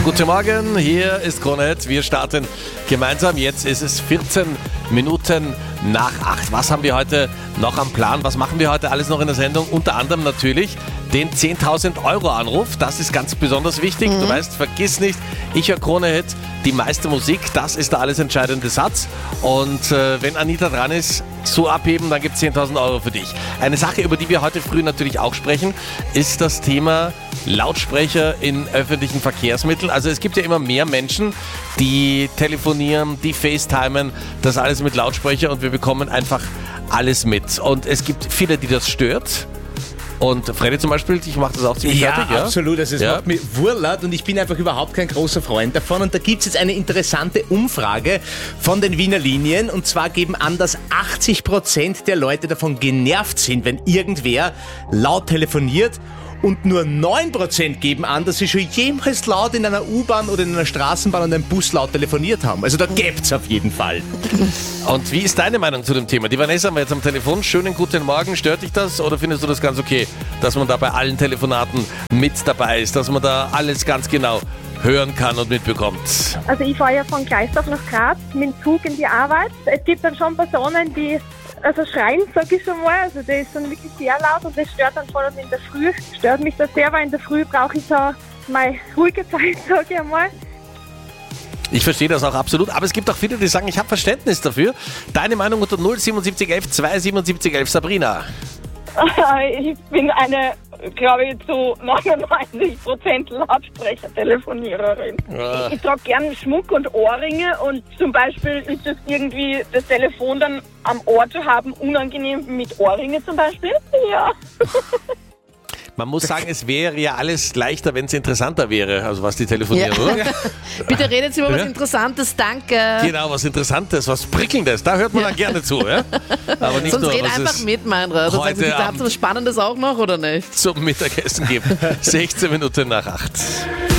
Guten Morgen, hier ist Krone-Hit. Wir starten gemeinsam. Jetzt ist es 14 Minuten nach 8. Was haben wir heute noch am Plan? Was machen wir heute alles noch in der Sendung? Unter anderem natürlich den 10.000 Euro Anruf. Das ist ganz besonders wichtig. Du weißt, vergiss nicht, ich höre Krone-Hit, die meiste Musik. Das ist der alles entscheidende Satz. Und wenn Anita dran ist, so abheben, dann gibt es 10.000 Euro für dich. Eine Sache, über die wir heute früh natürlich auch sprechen, ist das Thema Lautsprecher in öffentlichen Verkehrsmitteln. Also es gibt ja immer mehr Menschen, die telefonieren, die FaceTimen, das alles mit Lautsprecher und wir bekommen einfach alles mit. Und es gibt viele, die das stört. Und Freddy zum Beispiel, ich mache das auch ziemlich fertig, ja? Absolut, also es macht mich wurlaut und ich bin einfach überhaupt kein großer Freund davon. Und da gibt es jetzt eine interessante Umfrage von den Wiener Linien und zwar geben an, dass 80% der Leute davon genervt sind, wenn irgendwer laut telefoniert. Und nur 9% geben an, dass sie schon jemals laut in einer U-Bahn oder in einer Straßenbahn und einem Bus laut telefoniert haben. Also da gibt's auf jeden Fall. Und wie ist deine Meinung zu dem Thema? Die Vanessa haben wir jetzt am Telefon. Schönen guten Morgen. Stört dich das oder findest du das ganz okay, dass man da bei allen Telefonaten mit dabei ist, dass man da alles ganz genau hören kann und mitbekommt? Also ich fahre ja von Gleisdorf nach Graz mit dem Zug in die Arbeit. Es gibt dann schon Personen, die schreien, sag ich schon mal. Also der ist dann wirklich sehr laut und das stört dann vor allem in der Früh. Stört mich das sehr, weil in der Früh brauche ich so meine ruhige Zeit, sag ich einmal. Ich verstehe das auch absolut, aber es gibt auch viele, die sagen, ich habe Verständnis dafür. Deine Meinung unter 07711 27711, Sabrina. Ich bin eine, glaube ich, zu 99% Lautsprechertelefoniererin. Ja. Ich trage gern Schmuck und Ohrringe und zum Beispiel ist es irgendwie, das Telefon dann am Ohr zu haben, unangenehm mit Ohrringe zum Beispiel. Ja. Man muss sagen, es wäre ja alles leichter, wenn es interessanter wäre, also was die telefonieren, oder? Bitte redet über was Interessantes, danke. Genau, was Interessantes, was Prickelndes, da hört man dann gerne zu. Ja? Aber nicht Sonst nur, red was einfach es mit, Meinrad. Und heute sagst, habt ihr was Spannendes auch noch oder nicht? zum Mittagessen gibt. 16 Minuten nach 8.